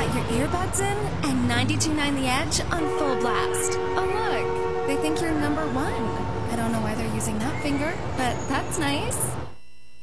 your earbuds in and 92.9 The Edge on full blast. Oh look, they think you're number one. I don't know why they're using that finger, but that's nice.